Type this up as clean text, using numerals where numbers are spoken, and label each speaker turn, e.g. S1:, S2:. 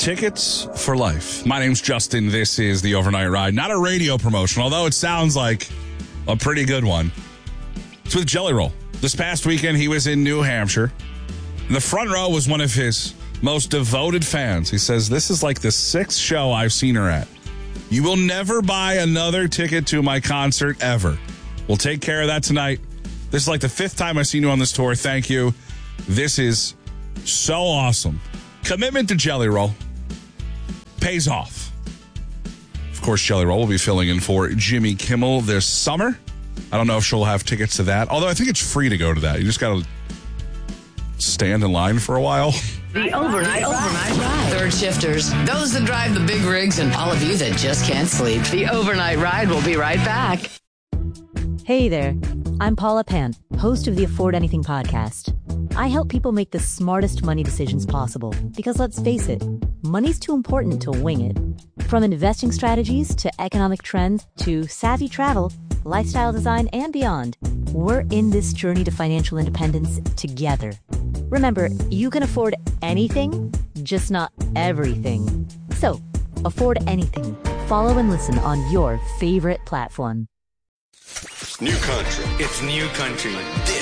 S1: Tickets for life. My name's Justin. This is the Overnight Ride. Not a radio promotion, although it sounds like a pretty good one. It's with Jelly Roll. This past weekend, he was in New Hampshire. And the front row was one of his most devoted fans. He says, this is like the 6th show I've seen her at. You will never buy another ticket to my concert ever. We'll take care of that tonight. This is like the 5th time I've seen you on this tour. Thank you. This is so awesome. Commitment to Jelly Roll pays off. Of course, Jelly Roll will be filling in for Jimmy Kimmel this summer. I don't know if she'll have tickets to that, although I think it's free to go to that. You just got to stand in line for a while.
S2: The Overnight Ride. Third shifters, those that drive the big rigs, and all of you that just can't sleep. The Overnight Ride will be right back.
S3: Hey there. I'm Paula Pant, host of the Afford Anything podcast. I help people make the smartest money decisions possible because, let's face it, money's too important to wing it. From investing strategies to economic trends to savvy travel, lifestyle design, and beyond, we're in this journey to financial independence together. Remember, you can afford anything, just not everything. So, afford anything. Follow and listen on your favorite platform.
S4: New country.
S5: It's new country.